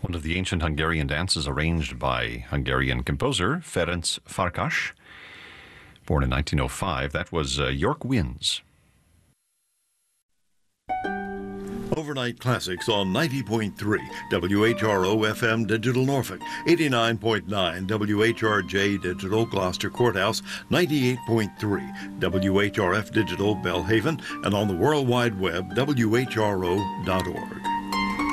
one of the ancient Hungarian dances arranged by Hungarian composer Ferenc Farkas, born in 1905. That was York Winds. Overnight Classics on 90.3 WHRO FM Digital Norfolk, 89.9 WHRJ Digital Gloucester Courthouse, 98.3 WHRF Digital Belhaven, and on the World Wide Web, WHRO.org.